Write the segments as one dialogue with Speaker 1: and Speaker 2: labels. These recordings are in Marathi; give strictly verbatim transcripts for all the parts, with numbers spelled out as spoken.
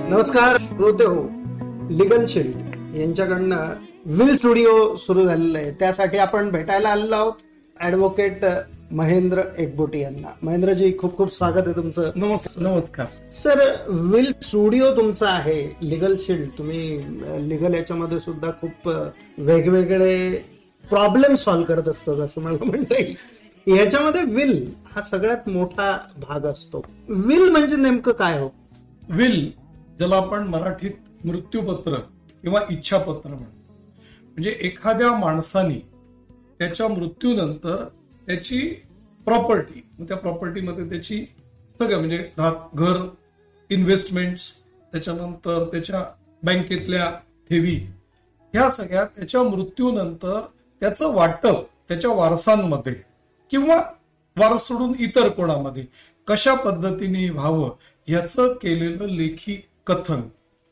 Speaker 1: नमस्कार श्रोते हो, लिगल शील्ड यांच्याकडनं विल स्टुडिओ सुरू झालेलं आहे. त्यासाठी आपण भेटायला आलेलो आहोत ऍडव्होकेट महेंद्र एकबोटे यांना. महेंद्रजी, खूप खूप स्वागत आहे तुमचं.
Speaker 2: नमस्कार. नमस्कार
Speaker 1: सर, विल स्टुडिओ तुमचा आहे, लिगल शील्ड. तुम्ही लिगल याच्यामध्ये सुद्धा खूप वेगवेगळे प्रॉब्लेम सॉल्व्ह करत असतात असं मला म्हणता येईल. याच्यामध्ये विल हा सगळ्यात मोठा भाग असतो. विल म्हणजे नेमकं काय हो?
Speaker 2: विल, ज्याला आपण मराठीत मृत्यूपत्र किंवा इच्छापत्र म्हणतो, म्हणजे एखाद्या माणसाने त्याच्या मृत्यूनंतर त्याची प्रॉपर्टी, त्या प्रॉपर्टीमध्ये त्याची सगळं म्हणजे घर, इन्व्हेस्टमेंट्स, त्याच्यानंतर त्याच्या बँकेतल्या ठेवी, ह्या सगळ्या त्याच्या मृत्यूनंतर त्याचं वाटप त्याच्या वारसांमध्ये किंवा वारस सोडून इतर कोणामध्ये कशा पद्धतीने व्हावं याचं केलेलं लेखी कथन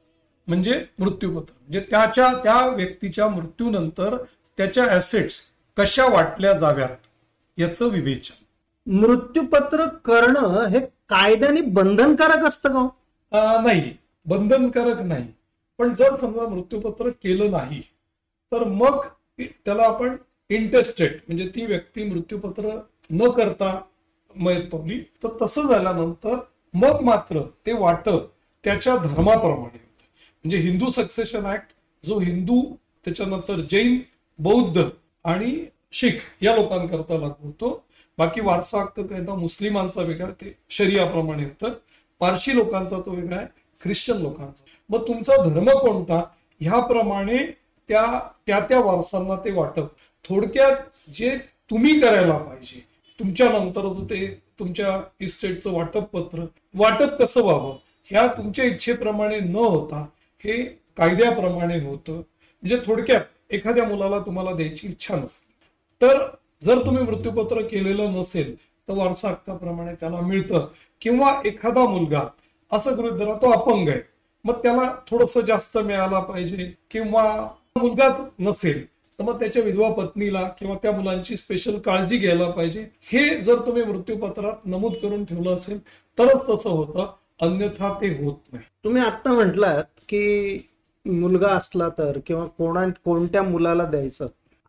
Speaker 2: म्हणजे मृत्यूपत्र. म्हणजे त्याच्या त्या व्यक्तीच्या मृत्यूनंतर त्याच्या ऍसेट्स कशा वाटल्या जाव्यात याचं विवेचन.
Speaker 1: मृत्यूपत्र करणं हे कायद्याने बंधनकारक असतं का?
Speaker 2: नाही, बंधनकारक नाही. पण जर समजा मृत्यूपत्र केलं नाही तर मग त्याला आपण इंटेस्टेट, म्हणजे ती व्यक्ती मृत्यूपत्र न करता मयत पावली, तर तसं झाल्यानंतर मग मात्र ते वाटप त्याच्या धर्माप्रमाणे होतं. म्हणजे हिंदू सक्सेशन ऍक्ट जो हिंदू, त्याच्यानंतर जैन, बौद्ध आणि शीख या लोकांकरता लागू होतो. बाकी वारसा हक्क कायदा मुस्लिमांचा वेगळा, ते शरियाप्रमाणे होतं. पारशी लोकांचा तो वेगळा आहे, ख्रिश्चन लोकांचा. मग तुमचा धर्म कोणता ह्याप्रमाणे त्या त्या त्या वारसांना ते वाटप. थोडक्यात जे तुम्ही करायला पाहिजे तुमच्या नंतरचं ते तुमच्या इस्टेटचं वाटप पत्र, वाटप कसं व्हावं ह्या तुमच्या इच्छेप्रमाणे न होता हे कायद्याप्रमाणे होतं. म्हणजे थोडक्यात एखाद्या मुलाला तुम्हाला द्यायची इच्छा नसते, तर जर तुम्ही मृत्यूपत्र केलेलं नसेल तर वारसा हक्काप्रमाणे त्याला मिळतं. किंवा एखादा मुलगा असं गृहीत धरा तो अपंग आहे, मग त्याला थोडंसं जास्त मिळाला पाहिजे. किंवा मुलगाच नसेल तर मग त्याच्या विधवा पत्नीला किंवा त्या मुलांची स्पेशल काळजी घ्यायला पाहिजे. हे जर तुम्ही मृत्यूपत्रात नमूद करून ठेवलं असेल तरच तसं होतं, अन्यथा ते होत नाही.
Speaker 1: तुम्ही आता म्हटलात की मुलगा असला तर किंवा कोणा कोणत्या मुलाला द्यायचं,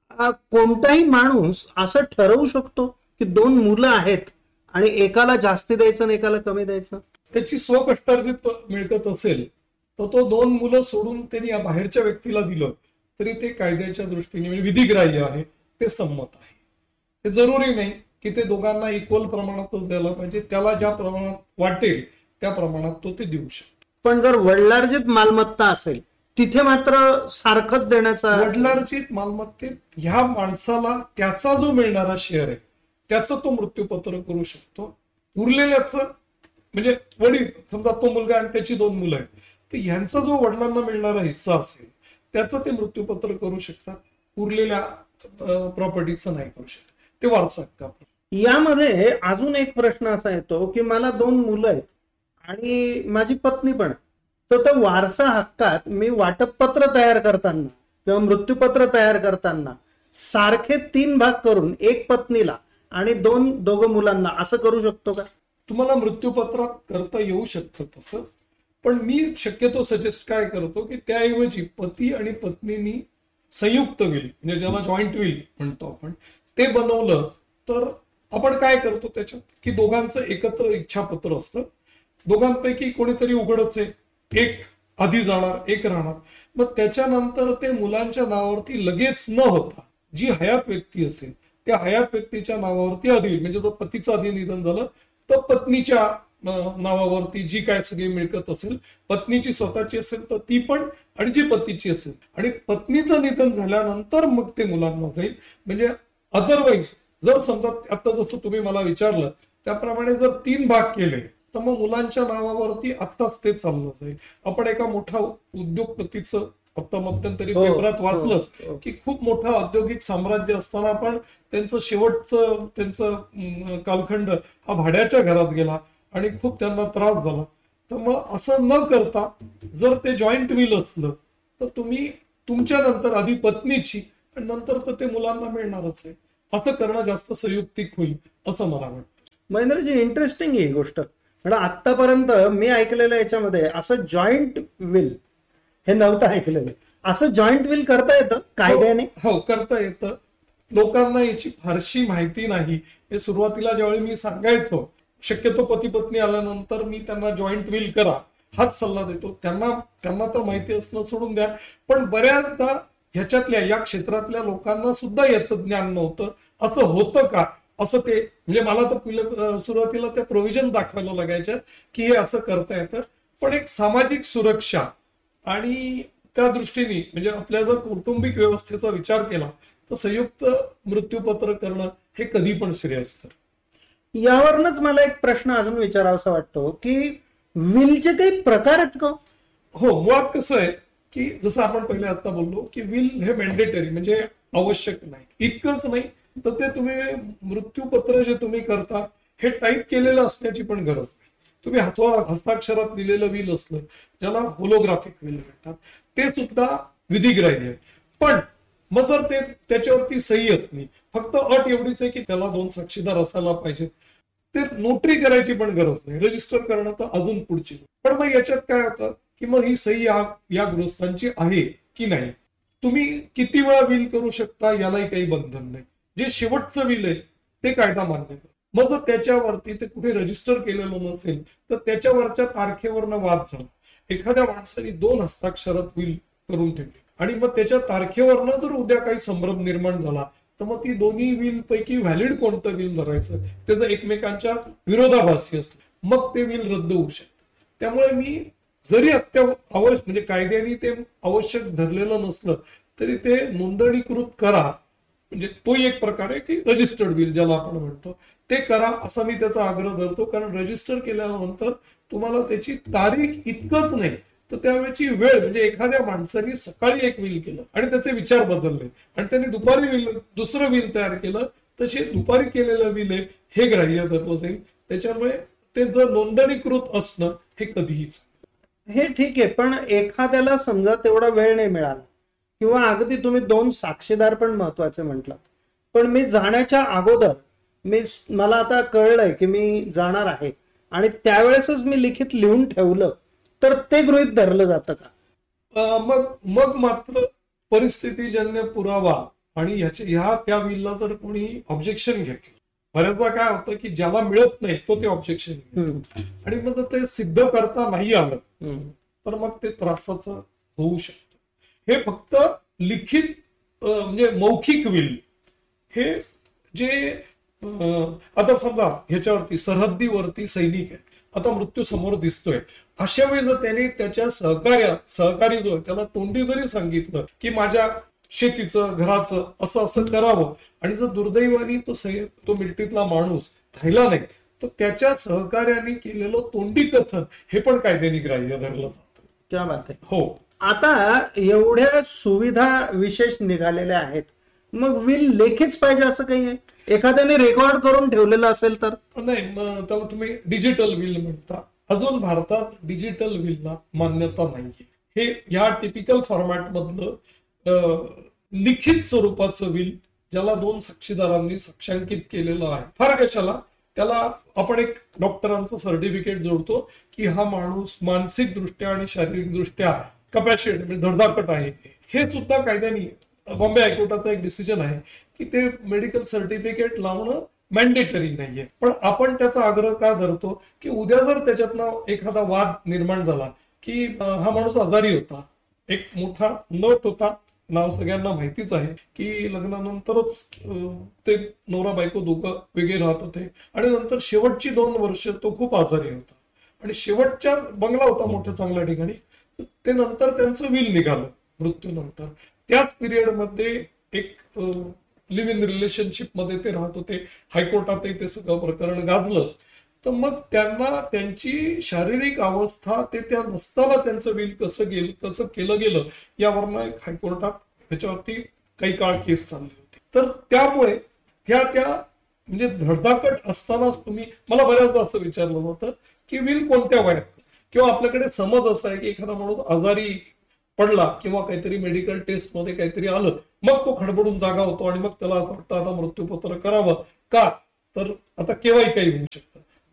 Speaker 1: कोणताही माणूस असं ठरवू शकतो की दोन मुलं आहेत आणि एकाला जास्ती द्यायचं आणि एकाला कमी द्यायचं?
Speaker 2: त्याची स्वकष्टार्जित मिळकत असेल तर तो दोन मुलं सोडून त्यांनी या बाहेरच्या व्यक्तीला दिलं तरी ते कायद्याच्या दृष्टीने म्हणजे विधिग्राह्य आहे, ते संमत आहे. ते जरुरी नाही की ते दोघांना इक्वल प्रमाणातच द्यायला पाहिजे. त्याला ज्या प्रमाणात वाटेल त्या प्रमाणात तो ते देऊ शकतो.
Speaker 1: पण जर वडिलार्जित मालमत्ता असेल तिथे मात्र सारखंच देण्याचा.
Speaker 2: वडिलार्जित मालमत्तेत ह्या माणसाला त्याचा जो मिळणारा शेअर आहे त्याचं तो मृत्यूपत्र करू शकतो. उरलेल्याच म्हणजे वडील, समजा तो मुलगा आणि त्याची दोन मुलं आहेत, तर ह्यांचा जो वडिलांना मिळणारा हिस्सा असेल त्याचं ते मृत्यूपत्र करू शकतात. उरलेल्या प्रॉपर्टीचं नाही करू शकत, ते वारसा हक्क.
Speaker 1: यामध्ये अजून एक प्रश्न असा येतो की मला दोन मुलं आहेत आणि माझी पत्नी पण, तर त्या वारसा हक्कात मी वाटपपत्र तयार करताना किंवा मृत्यूपत्र तयार करताना सारखे तीन भाग करून एक पत्नीला आणि दोन दोघं मुलांना असं करू शकतो का?
Speaker 2: तुम्हाला मृत्यूपत्रात करता येऊ शकतं तसं, पण मी शक्यतो सजेस्ट काय करतो की त्याऐवजी पती आणि पत्नीनी संयुक्त विल, म्हणजे ज्याला जॉईंट विल म्हणतो आपण, ते बनवलं तर आपण काय करतो त्याच्यात की दोघांचं एकत्र इच्छापत्र असतं. दोघांपैकी कोणीतरी उघडच आहे, एक आधी जाणार, एक राहणार. मग त्याच्यानंतर ते मुलांच्या नावावरती लगेच न होता जी हयात व्यक्ती असेल त्या हयात व्यक्तीच्या नावावरती आधी, म्हणजे जर पतीचं आधी निधन झालं तर पत्नीच्या नावावरती जी काय सगळी मिळकत असेल, पत्नीची स्वतःची असेल तर ती पण, आणि जी पतीची असेल, आणि पत्नीचं निधन झाल्यानंतर मग ते मुलांना जाईल. म्हणजे अदरवाईज जर समजा आता जसं तुम्ही मला विचारलं त्याप्रमाणे जर तीन भाग केले तर मग मुलांच्या नावावरती आत्ताच ते चाललं जाईल. आपण एका मोठ्या उद्योगपतीचं आता मध्यंतरी पेपरात वाचलंच की खूप मोठं औद्योगिक साम्राज्य असताना पण त्यांचं शेवटचं त्यांचं कालखंड हा भाड्याच्या घरात गेला आणि खूप त्यांना त्रास झाला. तर मग असं न करता जर ते जॉईंट विल असलं तर तुम्ही तुमच्या नंतर आधी पत्नीची आणि नंतर तर ते मुलांना मिळणारच आहे, असं करणं जास्त संयुक्तिक होईल असं मला वाटतं.
Speaker 1: महेंद्रजी, इंटरेस्टिंग ही गोष्ट पण आतापर्यंत मी ऐकलेलं याच्यामध्ये असं जॉईंट विल हे नव्हतं ऐकलेलं. असं जॉईंट विल करता येतं कायद्याने?
Speaker 2: हो, करता येतं. लोकांना याची फारशी माहिती नाही. हे सुरुवातीला ज्यावेळी मी सांगायचो, शक्यतो पती पत्नी आल्यानंतर मी त्यांना जॉईंट विल करा हाच सल्ला देतो. त्यांना त्यांना तर माहिती असणं सोडून द्या, पण बऱ्याचदा ह्याच्यातल्या या क्षेत्रातल्या लोकांना सुद्धा याचं ज्ञान नव्हतं. असं होतं का, असं ते म्हणजे मला तर पहिलं सुरुवातीला त्या प्रोव्हिजन दाखवायला लागायच्या की हे असं करता येतं. पण एक सामाजिक सुरक्षा आणि त्या दृष्टीने म्हणजे आपल्या जर कौटुंबिक व्यवस्थेचा विचार केला तर संयुक्त मृत्यूपत्र करणं हे कधी पण श्रेयस्कर.
Speaker 1: यावरनच मला एक प्रश्न अजून विचारावासा वाटतो की विलचे काही प्रकार आहेत का?
Speaker 2: हो, मुळात कसं आहे की जसं आपण पहिले आता बोललो की विल हे मॅन्डेटरी म्हणजे आवश्यक नाही. इतकंच नाही तर ते तुम्ही मृत्यूपत्र जे तुम्ही करता हे टाईप केलेलं असण्याची पण गरज नाही. तुम्ही हातवा हस्ताक्षरात दिलेलं विल असलं ज्याला होलोग्राफिक विल म्हणतात ते सुद्धा विधिग्राह्य आहे. पण मग जर ते त्याच्यावरती सही असली, फक्त अट एवढीच आहे की त्याला दोन साक्षीदार असायला पाहिजेत, ते नोटरी करायची पण गरज नाही, रजिस्टर करणं तर अजून पुढची. पण मग याच्यात काय होतं की मग ही सही या या गृहस्थांची आहे की नाही, तुम्ही किती वेळा विल करू शकता यालाही काही बंधन नाही. जे शेवटचं विल आहे ते कायदा मान्य करतो. मग जर त्याच्यावरती ते कुठे रजिस्टर केलेलं नसेल तर त्याच्यावरच्या तारखेवरनं वाद झाला. एखाद्या माणसाने दोन हस्ताक्षरात विल करून ठेवली आणि मग त्याच्या तारखेवरनं जर उद्या काही संभ्रम निर्माण झाला तर मग ती दोन्ही विल पैकी व्हॅलिड कोणतं विल धरायचं, ते जर एकमेकांच्या विरोधाभासी असलं मग ते विल रद्द होऊ शकतं. त्यामुळे मी जरी अत्या आवश्यक म्हणजे कायद्याने ते आवश्यक धरलेलं नसलं तरी ते नोंदणीकृत करा, म्हणजे तो एक प्रकार आहे की रजिस्टर्ड विल ज्याला आपण म्हणतो ते करा असा मी त्याचा आग्रह धरतो. कारण रजिस्टर केल्यानंतर तुम्हाला त्याची तारीख इतकंच नाही तर त्यावेळेची वेळ, म्हणजे एखाद्या माणसाने सकाळी एक विल केलं आणि त्याचे विचार बदलले आणि त्यांनी दुपारी विल दुसरं विल तयार केलं, तसे दुपारी केलेलं विल आहे हे ग्राह्य धरलं जाईल. त्याच्यामुळे ते जर नोंदणीकृत असणं हे कधीच.
Speaker 1: हे ठीक आहे, पण एखाद्याला समजा तेवढा वेळ नाही मिळाला किंवा अगदी तुम्ही दोन साक्षीदार पण महत्वाचे म्हटलं, पण मी जाण्याच्या अगोदर मी मला आता कळलंय की मी जाणार आहे आणि त्यावेळेसच मी लिखित लिहून ठेवलं तर ते गृहीत धरलं जातं का?
Speaker 2: मग मग मात्र परिस्थितीजन्य पुरावा आणि ह्याच्या ह्या त्या विलला जर कोणी ऑब्जेक्शन घेतलं, बऱ्याचदा काय होतं की ज्याला मिळत नाही तो ते ऑब्जेक्शन घेतो आणि मग ते सिद्ध करता नाही आलं तर मग ते त्रासाचं होऊ शकतं. हे फक्त लिखित म्हणजे मौखिक विल हे जे आता समजा ह्याच्यावरती सरहद्दीवरती सैनिक आहे, आता मृत्यू समोर दिसतोय, अशा वेळी जर त्याने त्याच्या सहकार्या सहकारी जो आहे त्याला तोंडी जरी सांगितलं की माझ्या शेतीचं घराचं असं असं करावं आणि जर दुर्दैवाने तो तो मिलिटरीतला माणूस राहिला नाही तर त्याच्या सहकार्याने केलेलं तोंडी कथन हे पण कायद्याने ग्राह्य धरलं जातं.
Speaker 1: क्या बात आहे.
Speaker 2: हो,
Speaker 1: आता एवढ्या सुविधा विशेष निघालेल्या आहेत, मग विल लेखीच पाहिजे असं काही आहे? एखाद्याने रेकॉर्ड करून ठेवलेलं असेल तर
Speaker 2: नाही, मग त्याला तुम्ही डिजिटल विल म्हणता. अजून भारतात डिजिटल विलला मान्यता नाहीये. हे या टिपिकल फॉर्मॅट मधलं लिखित स्वरूपाचं विल ज्याला दोन साक्षीदारांनी साक्षांकित केलेलं आहे. फार कशाला त्याला आपण एक डॉक्टरांचं सर्टिफिकेट जोडतो की हा माणूस मानसिक दृष्ट्या आणि शारीरिक दृष्ट्या कपॅसिटी म्हणजे धडधाकट आहे. हे सुद्धा कायद्याने बॉम्बे हायकोर्टाचा एक डिसिजन आहे की ते मेडिकल सर्टिफिकेट लावणं मॅन्डेटरी नाहीये. पण आपण त्याचा आग्रह का धरतो की उद्या जर त्याच्यातनं एखादा वाद निर्माण झाला की हा माणूस आजारी होता, एक मोठा नट होता, नाव सगळ्यांना माहितीच आहे की लग्नानंतरच ते नवरा बायको दोघं वेगळे राहत होते आणि नंतर शेवटची दोन वर्ष तो खूप आजारी होता आणि शेवटच्या बंगला होता मोठ्या चांगल्या ठिकाणी, ते नंतर त्यांचं विल निघालं मृत्यूनंतर. त्याच पिरियडमध्ये एक लिव्ह इन रिलेशनशिप मध्ये ते राहत होते, हायकोर्टातही ते सगळं प्रकरण गाजलं. तर मग त्यांना त्यांची शारीरिक अवस्था ते त्या नसताना त्यांचं विल कसं गेलं कसं केलं गेलं यावरनं एक हायकोर्टात त्याच्यावरती काही काळ केस चालली होती. तर त्यामुळे ह्या त्या म्हणजे धडधाकट असतानाच तुम्ही, मला बऱ्याचदा असं विचारलं होतं की विल कोणत्या वयात, किंवा आपल्याकडे समज असा आहे की एखादा माणूस आजारी पडला किंवा काहीतरी मेडिकल टेस्ट मध्ये काहीतरी आलं मग तो खडबडून जागा होतो आणि मग त्याला असं वाटतं आता मृत्यूपत्र करावं का, तर आता केव्हाही काही होऊ शकतं.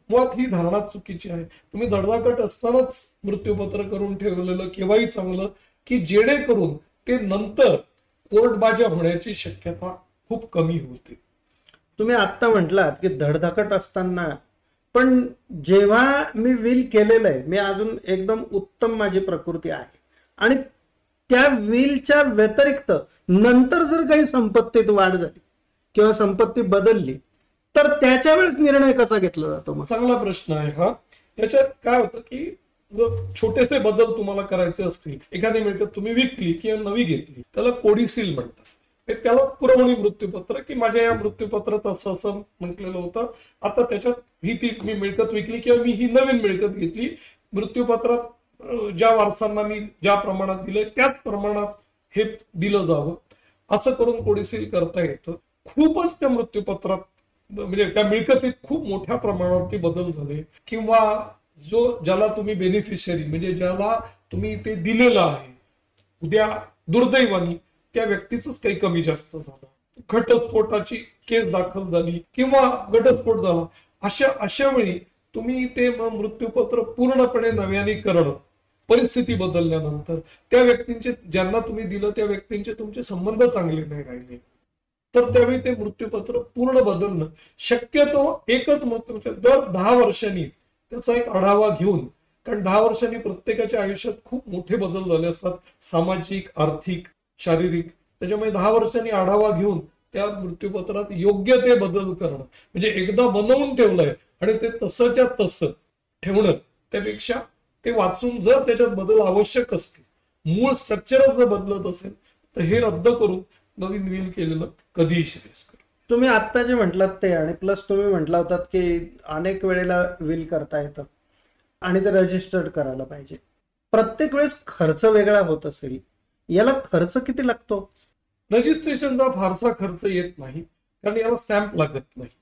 Speaker 2: मुळात ही धारणा चुकीची आहे. तुम्ही धडधाकट असतानाच मृत्यूपत्र करून ठेवलेलं केव्हाही चांगलं, की जेणेकरून ते नंतर कोर्टबाजा होण्याची शक्यता खूप कमी होते.
Speaker 1: तुम्ही आत्ता म्हटलात की धडधाकट असताना, पण जेव्हा मी विल केलेलं आहे, मी अजून एकदम उत्तम माझी प्रकृती आहे आणि त्या विलच्या व्यतिरिक्त नंतर जर काही संपत्तीत वाढ झाली किंवा संपत्ती बदलली, तर त्याच्या वेळेस निर्णय कसा घेतला जातो? मग
Speaker 2: चांगला प्रश्न आहे हा. याच्यात काय होतं की जर छोटेसे बदल तुम्हाला करायचे असतील, एखादी मिळकत तुम्ही विकली किंवा नवी घेतली, त्याला कोडीसील म्हणतात. हे त्याला पुरवणी मृत्यूपत्र, की माझ्या या मृत्यूपत्रात असं असं म्हटलेलं होतं, आता त्याच्यात ही ती मी मिळकत विकली किंवा मी ही नवीन मिळकत घेतली, मृत्यूपत्रात ज्या वारसांना मी ज्या प्रमाणात दिलंय त्याच प्रमाणात हे दिलं जावं, असं करून कोडीसील करता येतं. खूपच त्या मृत्यूपत्रात म्हणजे त्या मिळकतीत खूप मोठ्या प्रमाणावरती बदल झाले, किंवा जो ज्याला तुम्ही बेनिफिशियरी म्हणजे ज्याला तुम्ही ते दिलेलं आहे, उद्या दुर्दैवानी त्या व्यक्तीच काही कमी जास्त झालं, घटस्फोटाची केस दाखल झाली किंवा घटस्फोट झाला, अशा अशा वेळी तुम्ही ते मृत्यूपत्र पूर्णपणे नव्याने करणं, परिस्थिती बदलल्यानंतर त्या व्यक्तींचे ज्यांना तुम्ही दिलं त्या व्यक्तींचे तुमचे संबंध चांगले नाही राहिले, तर त्यावेळी ते मृत्यूपत्र पूर्ण बदलणं शक्यतो एकच मृत्यू दर दहा वर्षांनी त्याचा एक आढावा घेऊन, कारण दहा वर्षांनी प्रत्येकाच्या आयुष्यात खूप मोठे बदल झाले असतात, सामाजिक, आर्थिक, शारीरिक. त्याच्यामुळे दहा वर्षांनी आढावा घेऊन त्या मृत्यूपत्रात योग्य ते बदल करणं, म्हणजे एकदा बनवून ठेवलंय आणि ते तसंच्या तसं ठेवणं त्यापेक्षा ते वाचून जर त्याच्यात बदल आवश्यक असतील, मूळ स्ट्रक्चरच जर बदलत असेल, तर हे रद्द करून नवीन विल केलेलं कधीही श्रेयस्कर.
Speaker 1: तुम्ही आत्ता जे म्हटलात ते, आणि प्लस तुम्ही म्हटला होतात की अनेक वेळेला विल करता येतं आणि ते रजिस्टर्ड करायला पाहिजे. प्रत्येक वेळेस खर्च वेगळा होत असेल, याला खर्च किती लागतो?
Speaker 2: रजिस्ट्रेशनचा फारसा खर्च येत नाही, कारण याला स्टॅम्प लागत नाही.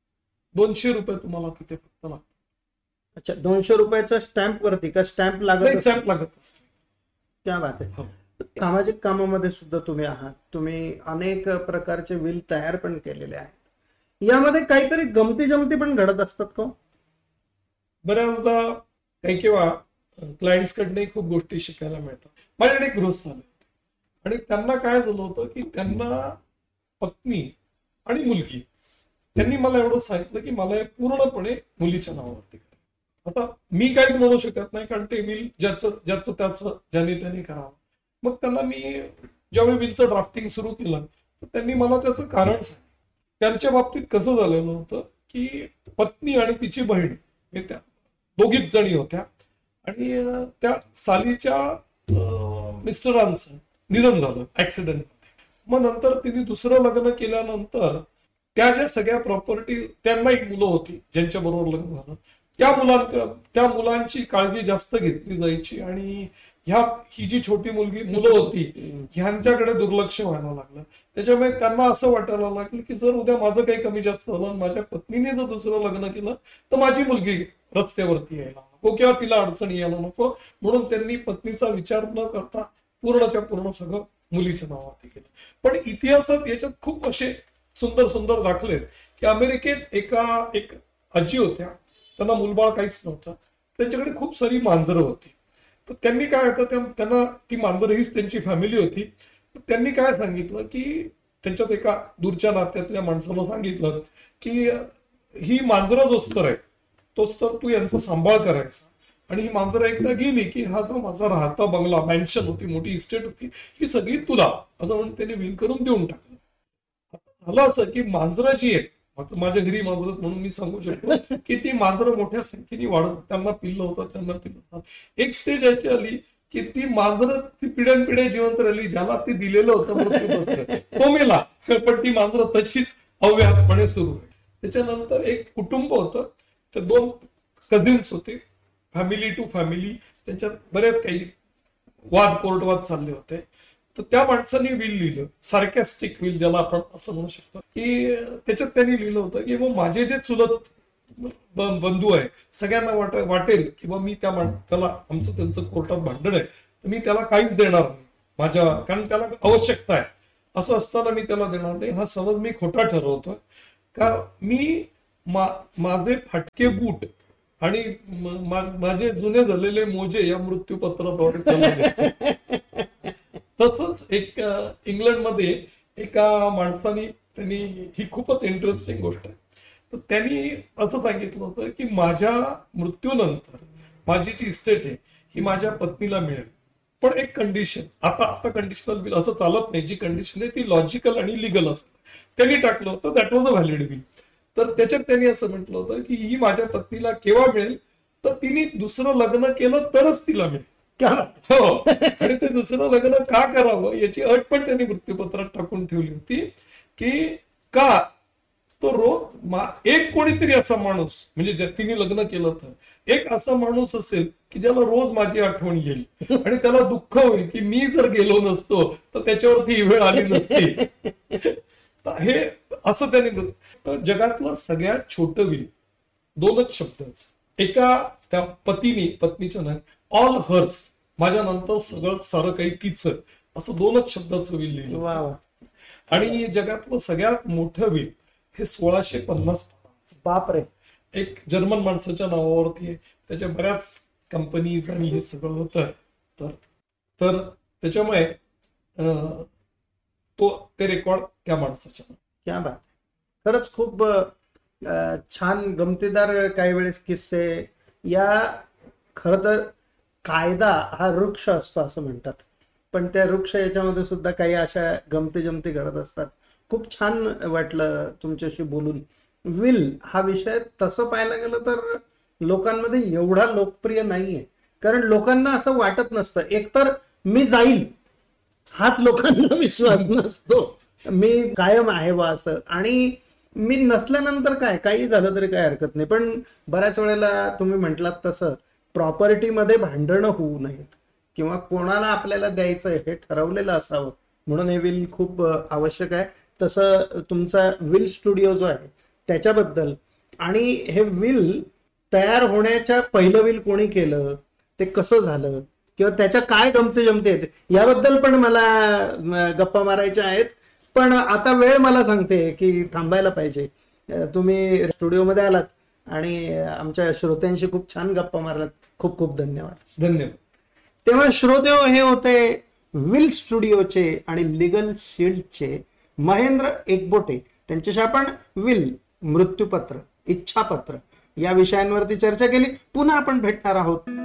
Speaker 2: दोनशे रुपये तुम्हाला तिथे फक्त लागतात.
Speaker 1: अच्छा, दोनशे रुपयाच्या स्टॅम्प वरती का स्टॅम्प लागत?
Speaker 2: स्टॅम्प लागत असते.
Speaker 1: क्या बात आहे. सामाजिक कामामध्ये सुद्धा तुम्ही आहात, तुम्ही अनेक प्रकारचे विल तयार पण केलेले आहेत. यामध्ये काहीतरी गमती जमती पण घडत असतात का?
Speaker 2: बऱ्याचदा काही किंवा क्लायंट्स कडे खूप गोष्टी शिकायला मिळतात. माझ्याकडे एक गृहस्थ आले होते आणि त्यांना काय झालं होतं की त्यांना पत्नी आणि मुलगी, त्यांनी मला एवढं सांगितलं की मला हे पूर्णपणे मुलीच्या नावावरती करायचं. आता मी काहीच म्हणू शकत नाही, कारण ते विल ज्याचं ज्याचं त्याचं ज्याने त्याने करावं. मग त्यांना मी ज्यावेळी विलचं ड्राफ्टिंग सुरू केलं, तर त्यांनी मला त्याचं कारण सांगितलं. त्यांच्या बाबतीत कसं झालेलं होतं की पत्नी आणि तिची बहीण हे त्या दोघीच जणी होत्या आणि त्या सालीच्या मिस्टरांचं निधन झालं ऍक्सिडेंटमध्ये. मग नंतर तिने दुसरं लग्न केल्यानंतर त्या ज्या सगळ्या प्रॉपर्टी, त्यांना एक मुलं होती ज्यांच्या बरोबर लग्न झालं, त्या मुलां त्या मुलांची काळजी जास्त घेतली जायची आणि ह्या ही जी छोटी मुलगी मुलं होती ह्यांच्याकडे दुर्लक्ष व्हायला लागलं. त्याच्यामुळे त्यांना असं वाटायला लागलं की जर उद्या माझं काही कमी जास्त झालं, माझ्या पत्नीने जर दुसरं लग्न केलं, तर माझी मुलगी रस्त्यावरती यायला नको किंवा तिला अडचणी यायला नको, म्हणून त्यांनी पत्नीचा विचार न करता पूर्णच्या पूर्ण सगळं मुलीच्या नावावरती केलं. पण इतिहासात याच्यात खूप असे सुंदर सुंदर दाखले आहेत की अमेरिकेत एका एक आजी होत्या, त्यांना मुलबाळ काहीच नव्हतं, त्यांच्याकडे खूप सारी मांजरं होती. तर त्यांनी काय होतं, त्यांना ती मांजरं हीच त्यांची फॅमिली होती. त्यांनी काय सांगितलं की त्यांच्यात एका दूरच्या नात्यातल्या माणसाला सांगितलं की ही मांजरं जो स्तर आहे तोच तर तू यांचा सांभाळ करायचा, आणि ही मांजरं एकदा गेली की हा जो माझा राहता बंगला, मॅन्शन होती, मोठी इस्टेट होती, ही सगळी तुला, असं म्हणून त्यांनी विल करून देऊन टाकलं. झालं असं की मांजरं जी आहेत, माझ्या घरी मांजरं म्हणून मी सांगू शकतो की ती मांजरं मोठ्या संख्येने वाढत, त्यांना पिल्लं होतं, त्यांना पिल्लं होतं. एक स्टेज अशी आली की ती मांजरं ती पिढ्यानपिढ्या जिवंत राहिली, ज्याला ते दिलेलं होतं मृत्यूपत्र तो मेला, पण ती मांजरं तशीच अव्याहतपणे सुरू आहे. त्याच्यानंतर एक कुटुंब होतं, ते दोन कझिन्स होते, फॅमिली टू फॅमिली, त्यांच्यात बरेच काही वाद कोर्टवाद चालले होते. तर त्या माणसाने विल लिहिलं, सार्कॅस्टिक विल ज्याला आपण असं म्हणू शकतो, की त्याच्यात त्यांनी लिहिलं होतं की मग माझे जे चुलत बंधू आहे सगळ्यांना वाट वाटेल की मग मी त्या त्याला आमचं त्यांचं कोर्टात भांडण आहे, तर मी त्याला काहीच देणार नाही माझ्या, कारण त्याला आवश्यकता आहे, असं असताना मी त्याला देणार नाही. हा समज मी खोटा ठरवतोय का मी मा- माझे फाटके बूट आणि म- मा- माझे जुने झालेले मोजे या मृत्यूपत्राद्वारे त्याला देतो. तसंच एक अ, इंग्लंडमध्ये एका माणसाने त्यांनी ही खूपच इंटरेस्टिंग गोष्ट आहे. तर त्यांनी असं सांगितलं होतं की माझ्या मृत्यूनंतर माझी जी इस्टेट आहे ही माझ्या पत्नीला मिळेल, पण एक कंडिशन. आता आता कंडिशनल बिल असं चालत नाही. जी कंडिशन आहे ती लॉजिकल आणि लिगल असते. त्यांनी टाकलं होतं that was a valid bill. तर त्याच्यात त्यांनी असं म्हटलं होतं की ही माझ्या पत्नीला केव्हा मिळेल, तर तिने दुसरं लग्न केलं तरच तिला मिळेल.
Speaker 1: क्या बात.
Speaker 2: हो, आणि ते दुसरं लग्न का करावं याची अट पण त्यांनी मृत्यूपत्रात टाकून ठेवली होती की का तो रोज मा- एक कोणीतरी असा माणूस, म्हणजे ज्या तिने लग्न केलं तर एक असा माणूस असेल की ज्याला रोज माझी आठवण येईल आणि त्याला दुःख होईल की मी जर गेलो नसतो तर त्याच्यावरती ही वेळ आली नसती. तर हे असं त्यांनी बोललं. तर जगातलं सगळ्यात छोटं विल दोनच शब्दाचं. एका त्या पतीने पत्नीच्या नाही, ऑल हर्स, माझ्या नंतर सगळं सारं काही तिचं, असं दोनच शब्दाचं विल लिहिलं
Speaker 1: वा
Speaker 2: होतं.
Speaker 1: वा.
Speaker 2: आणि जगातलं सगळ्यात मोठं विल हे सोळाशे पन्नास पानांचं.
Speaker 1: बापरे.
Speaker 2: एक जर्मन माणसाच्या नावावरती आहे. त्याच्या बऱ्याच कंपनीज आणि हे सगळं होतं. तर तर त्याच्यामुळे अं, तो ते रेकॉर्ड त्या माणसाच्या नावावर.
Speaker 1: क्या बात. खरंच खूप अ, छान गमतीदार काही वेळेस किस्से. या खरं तर कायदा हा वृक्ष असतो असं म्हणतात, पण त्या वृक्ष याच्यामध्ये सुद्धा काही अशा गमती जमती घडत असतात. खूप छान वाटलं तुमच्याशी बोलून. विल हा विषय तसं पाहायला गेलं तर लोकांमध्ये एवढा लोकप्रिय नाहीये, कारण लोकांना असं वाटत नसतं. एकतर मी जाईल हाच लोकांना विश्वास नसतो, मी कायम आहे बा असं. आणि मी नसल्यानंतर काय काही झालं तरी काय हरकत नाही. पण बऱ्याच वेळेला तुम्ही म्हटलात तसं प्रॉपर्टीमध्ये भांडणं होऊ नयेत किंवा कोणाला आपल्याला द्यायचं हे ठरवलेलं असावं, म्हणून हे विल खूप आवश्यक आहे. तसं तुमचा विल स्टुडिओ जो आहे त्याच्याबद्दल, आणि हे विल तयार होण्याच्या पहिलं विल कोणी केलं, ते कसं झालं, किंवा त्याच्या काय गमती जमती आहेत याबद्दल पण मला गप्पा मारायच्या आहेत. पण आता वेळ मला सांगते की थांबायला पाहिजे. तुम्ही स्टुडिओमध्ये आलात आणि आमच्या श्रोत्यांशी खूप छान गप्पा मारलात. खूप खूप धन्यवाद.
Speaker 2: धन्यवाद.
Speaker 1: तेव्हा श्रोते हे होते विल स्टुडिओचे आणि लिगल शील्डचे महेंद्र एकबोटे. त्यांच्याशी आपण विल, मृत्यूपत्र, इच्छापत्र या विषयांवरती चर्चा केली. पुन्हा आपण भेटणार आहोत.